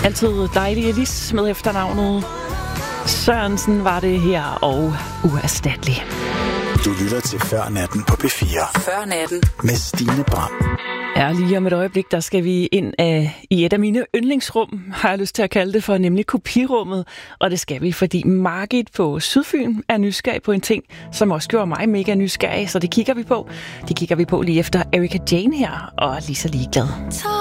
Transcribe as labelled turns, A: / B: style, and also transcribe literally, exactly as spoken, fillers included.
A: Altid dejlig Elis med efternavnet Sørensen var det her, og uerstattelig.
B: Du lytter til Før Natten på P fire.
C: Før Natten
B: Med Stine Bram.
A: Ja, lige om et øjeblik, der skal vi ind af, i et af mine yndlingsrum, har jeg lyst til at kalde det for, nemlig kopirummet. Og det skal vi, fordi Margit på Sydfyn er nysgerrig på en ting, som også gjorde mig mega nysgerrig, så det kigger vi på. Det kigger vi på lige efter Erika Jane her, og lige så ligeglad.